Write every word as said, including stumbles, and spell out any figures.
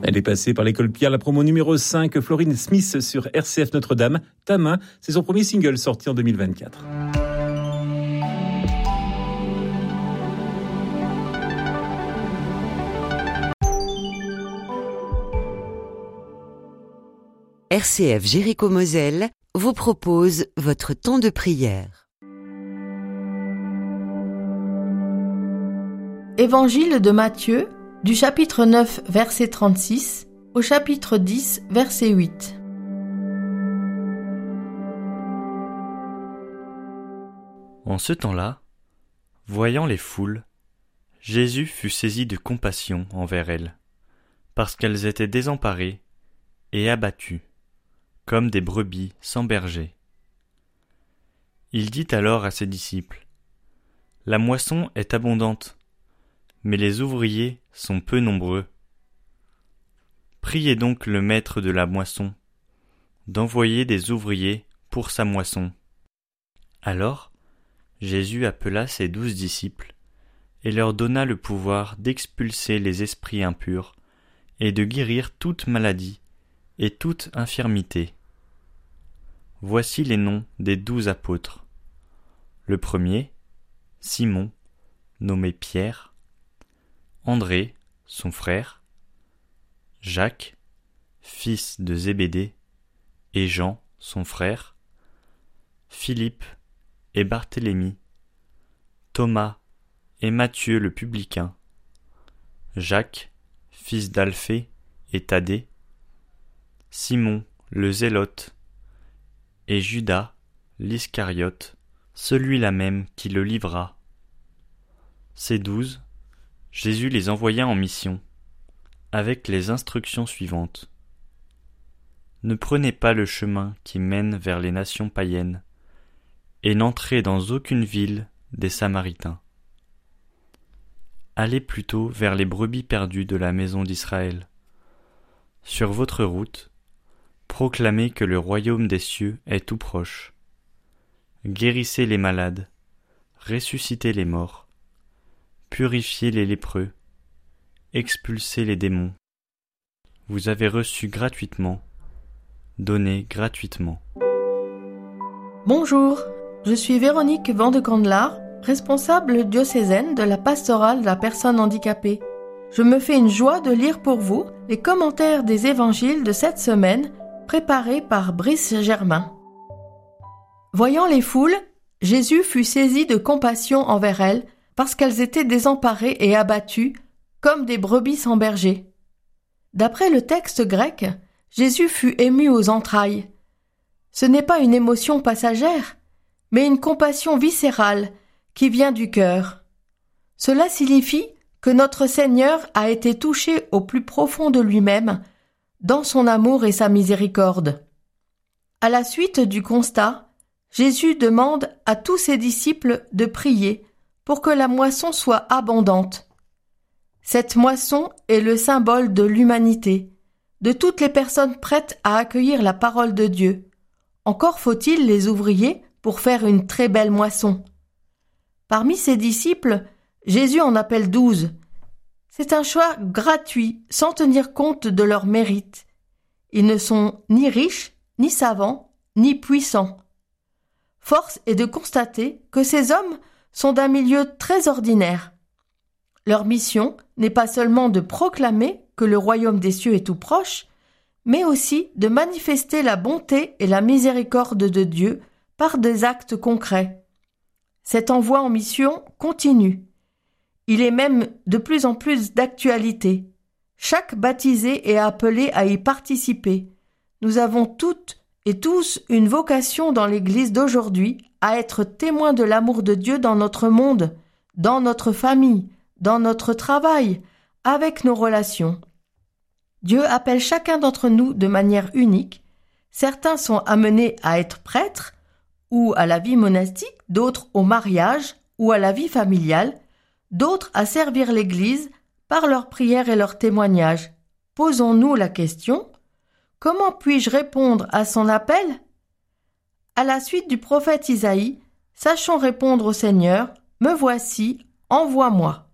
Elle est passée par l'école Pierre, la promo numéro cinq, Florine Smith sur R C F Notre-Dame. Ta main, c'est son premier single sorti en deux mille vingt-quatre. R C F Jéricho-Moselle vous propose votre temps de prière. Évangile de Matthieu, du chapitre neuf, verset trente-six, au chapitre dix, verset huit. En ce temps-là, voyant les foules, Jésus fut saisi de compassion envers elles, parce qu'elles étaient désemparées et abattues, comme des brebis sans berger. Il dit alors à ses disciples : « La moisson est abondante, mais les ouvriers sont peu nombreux. Priez donc le maître de la moisson d'envoyer des ouvriers pour sa moisson. » Alors, Jésus appela ses douze disciples et leur donna le pouvoir d'expulser les esprits impurs et de guérir toute maladie et toute infirmité. Voici les noms des douze apôtres. Le premier, Simon, nommé Pierre, André, son frère, Jacques, fils de Zébédée, et Jean, son frère, Philippe et Barthélemy, Thomas et Matthieu le publicain, Jacques, fils d'Alphée et Thaddée, Simon le Zélote, et Judas l'Iscariote, celui-là même qui le livra. Ces douze, Jésus les envoya en mission, avec les instructions suivantes. Ne prenez pas le chemin qui mène vers les nations païennes, et n'entrez dans aucune ville des Samaritains. Allez plutôt vers les brebis perdues de la maison d'Israël. Sur votre route, proclamez que le royaume des cieux est tout proche. Guérissez les malades, ressuscitez les morts, purifiez les lépreux, expulsez les démons. Vous avez reçu gratuitement, donnez gratuitement. Bonjour, je suis Véronique Vandecandelaar, responsable diocésaine de la pastorale de la personne handicapée. Je me fais une joie de lire pour vous les commentaires des évangiles de cette semaine préparés par Brice Germain. Voyant les foules, Jésus fut saisi de compassion envers elles parce qu'elles étaient désemparées et abattues comme des brebis sans berger. D'après le texte grec, Jésus fut ému aux entrailles. Ce n'est pas une émotion passagère, mais une compassion viscérale qui vient du cœur. Cela signifie que notre Seigneur a été touché au plus profond de lui-même, dans son amour et sa miséricorde. À la suite du constat, Jésus demande à tous ses disciples de prier pour que la moisson soit abondante. Cette moisson est le symbole de l'humanité, de toutes les personnes prêtes à accueillir la parole de Dieu. Encore faut-il les ouvriers pour faire une très belle moisson. Parmi ses disciples, Jésus en appelle douze. C'est un choix gratuit, sans tenir compte de leur mérite. Ils ne sont ni riches, ni savants, ni puissants. Force est de constater que ces hommes sont d'un milieu très ordinaire. Leur mission n'est pas seulement de proclamer que le royaume des cieux est tout proche, mais aussi de manifester la bonté et la miséricorde de Dieu par des actes concrets. Cet envoi en mission continue. Il est même de plus en plus d'actualité. Chaque baptisé est appelé à y participer. Nous avons toutes et tous une vocation dans l'Église d'aujourd'hui à être témoins de l'amour de Dieu dans notre monde, dans notre famille, dans notre travail, avec nos relations. Dieu appelle chacun d'entre nous de manière unique. Certains sont amenés à être prêtres ou à la vie monastique, d'autres au mariage ou à la vie familiale, d'autres à servir l'Église par leurs prières et leurs témoignages. Posons-nous la question: comment puis-je répondre à son appel? À la suite du prophète Isaïe, sachons répondre au Seigneur: me voici, envoie-moi.